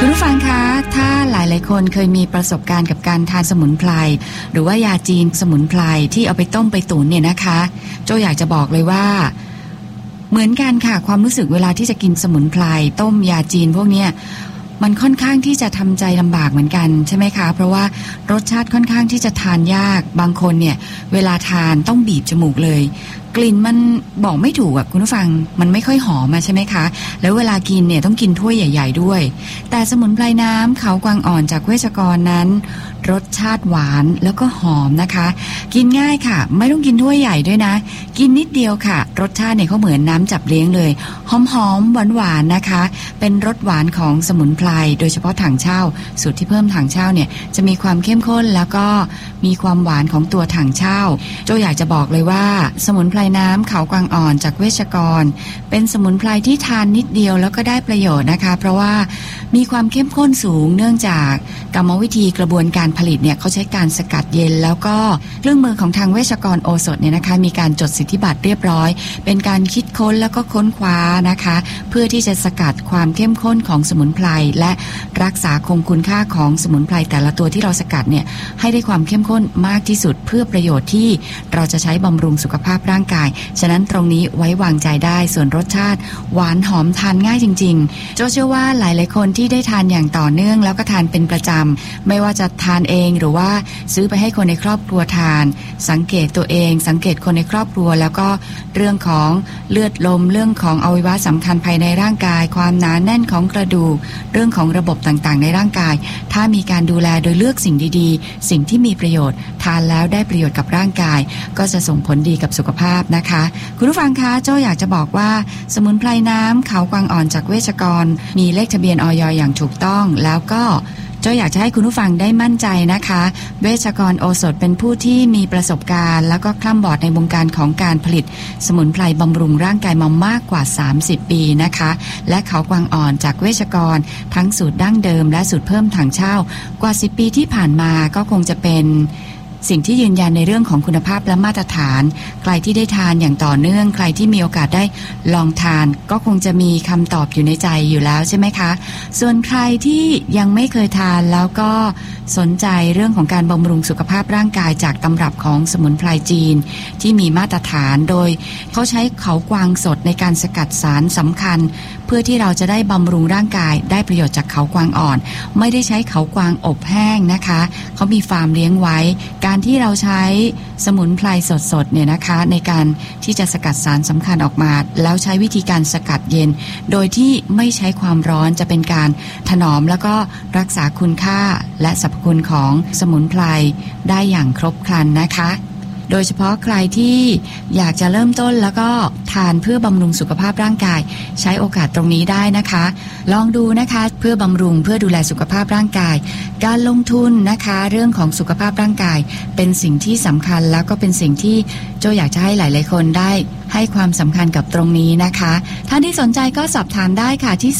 คุณผู้ฟังคะถ้าหลายๆคนเคยมีประสบการณ์กับการทานสมุนไพรหรือว่ายาจีนสมุนไพรที่เอาไปต้มไปตุ๋นเนี่ยนะคะโจอยากจะบอกเลยว่าเหมือนกันค่ะความรู้สึกเวลาที่จะกินสมุนไพรต้มยาจีนพวกเนี้ยมันค่อนข้างที่จะทำใจลำบากเหมือนกันใช่ไหมคะเพราะว่ารสชาติค่อนข้างที่จะทานยากบางคนเนี่ยเวลาทานต้องบีบจมูกเลยกลิ่นมันบอกไม่ถูกคุณผู้ฟังมันไม่ค่อยหอมใช่ไหมคะแล้วเวลากินเนี่ยต้องกินถ้วยใหญ่ๆด้วยแต่สมุนไพรน้ำเขากวางอ่อนจากเวชกรนั้นรสชาติหวานแล้วก็หอมนะคะกินง่ายค่ะไม่ต้องกินถ้วยใหญ่ด้วยนะกินนิดเดียวค่ะรสชาติเนี่ยเขาเหมือนน้ำจับเลี้ยงเลยหอมๆหวานๆนะคะเป็นรสหวานของสมุนไพรโดยเฉพาะถังเช่าสูตรที่เพิ่มถังเช่าเนี่ยจะมีความเข้มข้นแล้วก็มีความหวานของตัวถังเช่าโจอยากจะบอกเลยว่าสมุนไพรน้ำเขากวางอ่อนจากเวชกรเป็นสมุนไพรที่ทานนิดเดียวแล้วก็ได้ประโยชน์นะคะเพราะว่ามีความเข้มข้นสูงเนื่องจากกรรมวิธีกระบวนการผลิตเนี่ยเขาใช้การสกัดเย็นแล้วก็เครื่องมือของทางเวชกรโอสถเนี่ยนะคะมีการจดสิทธิบัตรเรียบร้อยเป็นการคิดค้นแล้วก็ค้นคว้านะคะเพื่อที่จะสกัดความเข้มข้นของสมุนไพรและรักษาคงคุณค่าของสมุนไพรแต่ละตัวที่เราสกัดเนี่ยให้ได้ความเข้มข้นมากที่สุดเพื่อประโยชน์ที่เราจะใช้บำรุงสุขภาพร่างกายฉะนั้นตรงนี้ไว้วางใจได้ส่วนรสชาติหวานหอมทานง่ายจริงๆโจเชื่อว่าหลายๆคนที่ได้ทานอย่างต่อเนื่องแล้วก็ทานเป็นประจำไม่ว่าจะทานเองหรือว่าซื้อไปให้คนในครอบครัวทานสังเกตตัวเองสังเกตคนในครอบครัวแล้วก็เรื่องของเลือดลมเรื่องของอวัยวะสำคัญภายในร่างกายความหนาแน่นของกระดูกเรื่องของระบบต่างๆในร่างกายถ้ามีการดูแลโดยเลือกสิ่งดีๆสิ่งที่มีประโยชน์ทานแล้วได้ประโยชน์กับร่างกายก็จะส่งผลดีกับสุขภาพนะคะคุณผู้ฟังคะโจ้อยากจะบอกว่าสมุนไพรน้ำเขากวางอ่อนจากเวชกรมีเลขทะเบียนอย.อย่างถูกต้องแล้วก็โจ้อยากจะให้คุณผู้ฟังได้มั่นใจนะคะเวชกรโอสถเป็นผู้ที่มีประสบการณ์แล้วก็คล่ำบอดในวงการของการผลิตสมุนไพรบำรุงร่างกายมามากกว่า30ปีนะคะและเขากวางอ่อนจากเวชกรทั้งสูตรดั้งเดิมและสูตรเพิ่มถังเช่ากว่า10ปีที่ผ่านมาก็คงจะเป็นสิ่งที่ยืนยันในเรื่องของคุณภาพและมาตรฐานใครที่ได้ทานอย่างต่อเนื่องใครที่มีโอกาสได้ลองทานก็คงจะมีคำตอบอยู่ในใจอยู่แล้วใช่ไหมคะส่วนใครที่ยังไม่เคยทานแล้วก็สนใจเรื่องของการบำรุงสุขภาพร่างกายจากตำรับของสมุนไพรจีนที่มีมาตรฐานโดยเขาใช้เขากวางสดในการสกัดสารสำคัญเพื่อที่เราจะได้บำรุงร่างกายได้ประโยชน์จากเขากวางอ่อนไม่ได้ใช้เขากวางอบแห้งนะคะเขามีฟาร์มเลี้ยงไว้การที่เราใช้สมุนไพรสดๆเนี่ยนะคะในการที่จะสกัดสารสำคัญออกมาแล้วใช้วิธีการสกัดเย็นโดยที่ไม่ใช้ความร้อนจะเป็นการถนอมแล้วก็รักษาคุณค่าและสรรพคุณของสมุนไพรได้อย่างครบครันนะคะโดยเฉพาะใครที่อยากจะเริ่มต้นแล้วก็ทานเพื่อบำรุงสุขภาพร่างกายใช้โอกาสตรงนี้ได้นะคะลองดูนะคะเพื่อบำรุงเพื่อดูแลสุขภาพร่างกายการลงทุนนะคะเรื่องของสุขภาพร่างกายเป็นสิ่งที่สำคัญแล้วก็เป็นสิ่งที่โจอยากจะให้หลายๆคนได้ให้ความสำคัญกับตรงนี้นะคะท่านที่สนใจก็สอบถามได้ค่ะที่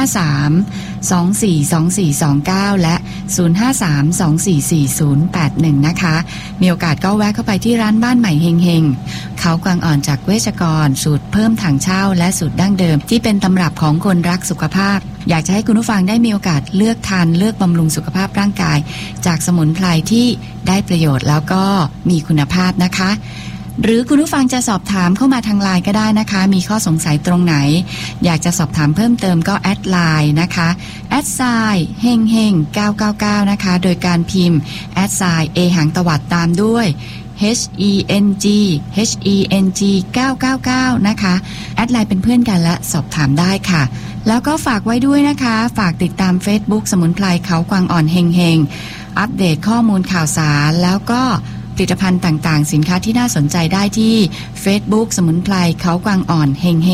053-242429และ053-244081นะคะมีโอกาสก็แวะเข้าไปที่ร้านบ้านใหม่เฮงๆเขากวางอ่อนจากเวชกรสูตรเพิ่มถังเช่าและสูตรดั้งเดิมที่เป็นตำรับของคนรักสุขภาพอยากจะให้คุณผู้ฟังได้มีโอกาสเลือกทานเลือกบำรุงสุขภาพร่างกายจากสมุนไพรที่ได้ประโยชน์แล้วก็มีคุณภาพนะคะหรือคุณผู้ฟังจะสอบถามเข้ามาทางไลน์ก็ได้นะคะมีข้อสงสัยตรงไหนอยากจะสอบถามเพิ่มเติมก็แอดไลน์นะคะแอดไซน์เฮงเฮง999นะคะโดยการพิมพ์แอดไซน์เอหางตวัดตามด้วย HENG 999นะคะแอดไลน์เป็นเพื่อนกันและสอบถามได้ค่ะแล้วก็ฝากไว้ด้วยนะคะฝากติดตาม Facebook สมุนไพรเขากวางอ่อนเฮงเฮงอัปเดตข้อมูลข่าวสารแล้วก็ผลิตภัณฑ์ต่างๆสินค้าที่น่าสนใจได้ที่ Facebook สมุนไพรเขากวางอ่อนเฮงเฮง